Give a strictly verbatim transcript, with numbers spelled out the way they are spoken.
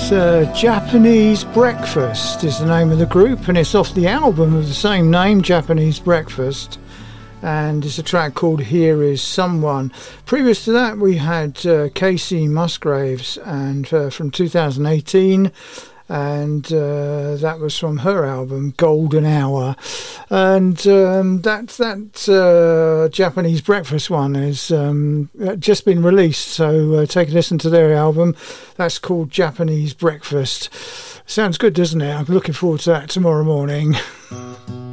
uh, Japanese Breakfast is the name of the group, and it's off the album of the same name, Japanese Breakfast, and it's a track called Here Is Someone. Previous to that we had uh, Casey Musgraves, and uh, from two thousand eighteen, and uh, that was from her album Golden Hour. And um, that that uh, Japanese Breakfast one has um, just been released, so uh, take a listen to their album. That's called Japanese Breakfast. Sounds good, doesn't it? I'm looking forward to that tomorrow morning.